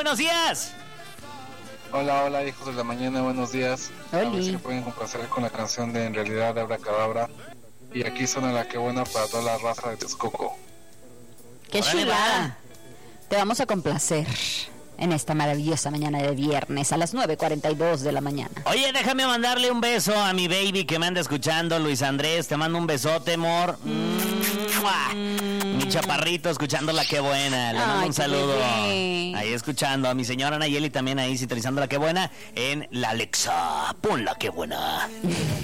buenos días. Hola, hijos de la mañana, buenos días. Oli. A ver si me pueden complacer con la canción de En Realidad de Abracadabra. Y aquí suena la que buena para toda la raza de Texcoco. ¡Qué Órale, chulada! Te vamos a complacer en esta maravillosa mañana de viernes a las 9:42 de la mañana. Oye, déjame mandarle un beso a mi baby que me anda escuchando, Luis Andrés. Te mando un besote, amor. ¡Mua! Mi chaparrito escuchando la que buena. Le mando Ay, un qué saludo. bebé. Ahí escuchando a mi señora Nayeli también ahí sintonizando la que buena en la Alexa. Pon la que buena.